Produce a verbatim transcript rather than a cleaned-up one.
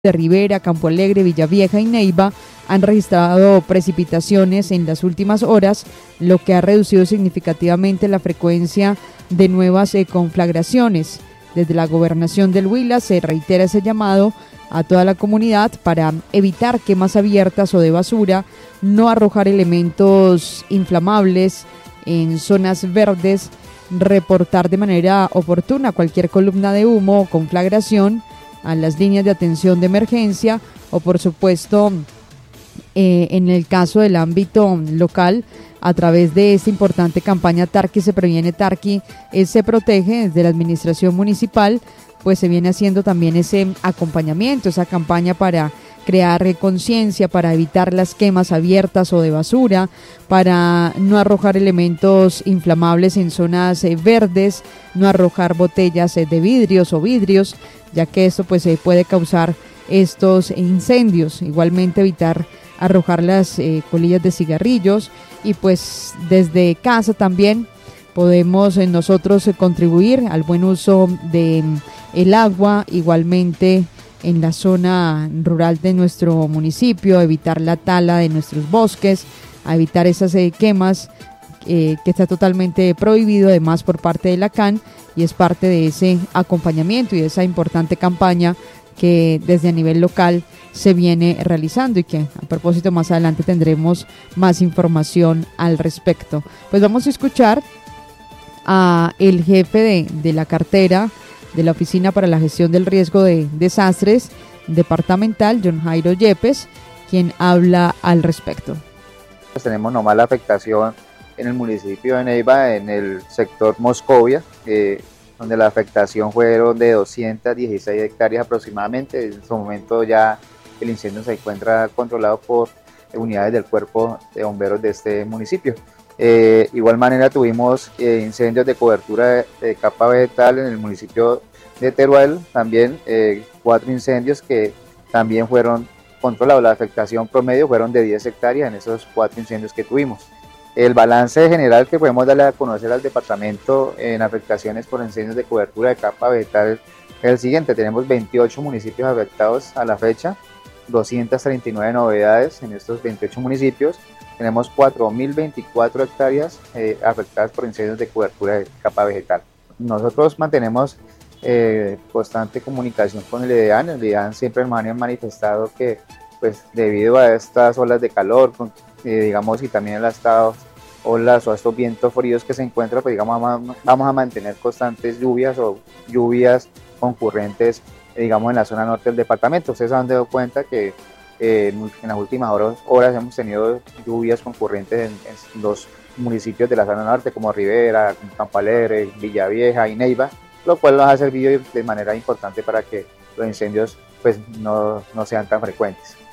de Rivera, Campo Alegre, Villavieja y Neiva han registrado precipitaciones en las últimas horas, lo que ha reducido significativamente la frecuencia de nuevas eh, conflagraciones. Desde la gobernación del Huila se reitera ese llamado a toda la comunidad para evitar quemas abiertas o de basura, no arrojar elementos inflamables en zonas verdes, reportar de manera oportuna cualquier columna de humo o conflagración a las líneas de atención de emergencia o por supuesto eh, en el caso del ámbito local a través de esta importante campaña Tarqui se previene, Tarqui eh, se protege. Desde la administración municipal pues se viene haciendo también ese acompañamiento, esa campaña para crear eh, conciencia, para evitar las quemas abiertas o de basura, para no arrojar elementos inflamables en zonas eh, verdes, no arrojar botellas eh, de vidrios o vidrios, ya que esto pues eh, puede causar estos incendios. Igualmente evitar arrojar las eh, colillas de cigarrillos y pues desde casa también podemos eh, nosotros eh, contribuir al buen uso de mm, el agua, igualmente en la zona rural de nuestro municipio, evitar la tala de nuestros bosques, a evitar esas eh, quemas eh, que está totalmente prohibido además por parte de la C A N, y es parte de ese acompañamiento y de esa importante campaña que desde a nivel local se viene realizando y que a propósito más adelante tendremos más información al respecto. Pues vamos a escuchar a el jefe de, de la cartera de la Oficina para la Gestión del Riesgo de Desastres departamental, John Jairo Yepes, quien habla al respecto. Pues tenemos nomás la afectación en el municipio de Neiva, en el sector Moscovia, eh, donde la afectación fueron de doscientas dieciséis hectáreas aproximadamente. En este momento ya el incendio se encuentra controlado por unidades del cuerpo de bomberos de este municipio. Eh, igual manera tuvimos eh, incendios de cobertura de, de capa vegetal en el municipio de Teruel, también eh, cuatro incendios que también fueron controlados. La afectación promedio fueron de diez hectáreas en esos cuatro incendios que tuvimos. El balance general que podemos darle a conocer al departamento en afectaciones por incendios de cobertura de capa vegetal es el siguiente: tenemos veintiocho municipios afectados a la fecha, doscientas treinta y nueve novedades en estos veintiocho municipios, tenemos cuatro mil veinticuatro hectáreas eh, afectadas por incendios de cobertura de capa vegetal. Nosotros mantenemos eh, constante comunicación con el IDEAN. El IDEAN siempre nos ha manifestado que pues debido a estas olas de calor, con, eh, digamos, y también a estas olas o a estos vientos fríos que se encuentran, pues digamos, vamos a mantener constantes lluvias o lluvias concurrentes, eh, digamos, en la zona norte del departamento. Ustedes se han dado cuenta que eh, en las últimas horas, horas hemos tenido lluvias concurrentes en, en los municipios de la zona norte, como Rivera, Campo Alegre, Villavieja y Neiva, lo cual nos ha servido de manera importante para que los incendios pues, no, no sean tan frecuentes.